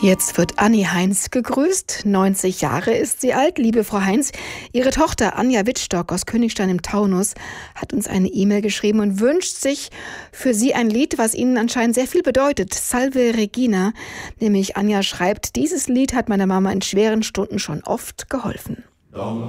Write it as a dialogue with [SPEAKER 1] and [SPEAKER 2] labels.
[SPEAKER 1] Jetzt wird Annie Heinz gegrüßt. 90 Jahre ist sie alt. Liebe Frau Heinz, Ihre Tochter Anja Wittstock aus Königstein im Taunus hat uns eine E-Mail geschrieben und wünscht sich für Sie ein Lied, was Ihnen anscheinend sehr viel bedeutet. Salve Regina. Nämlich Anja schreibt, dieses Lied hat meiner Mama in schweren Stunden schon oft geholfen.